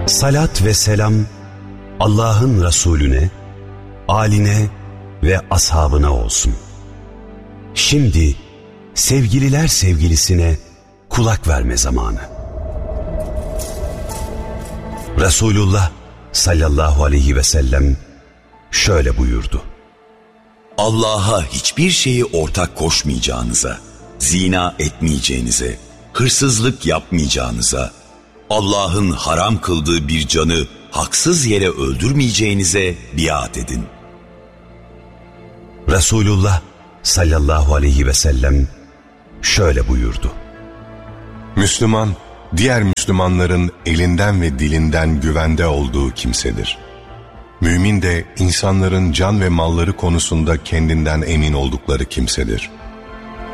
Salat ve selam Allah'ın Resulüne, âline ve ashabına olsun. Şimdi sevgililer sevgilisine kulak verme zamanı. Resulullah sallallahu aleyhi ve sellem şöyle buyurdu. Allah'a hiçbir şeyi ortak koşmayacağınıza, zina etmeyeceğinize, hırsızlık yapmayacağınıza, Allah'ın haram kıldığı bir canı haksız yere öldürmeyeceğinize biat edin. Resulullah sallallahu aleyhi ve sellem şöyle buyurdu. Müslüman, diğer Müslümanların elinden ve dilinden güvende olduğu kimsedir. Mümin de insanların can ve malları konusunda kendinden emin oldukları kimsedir.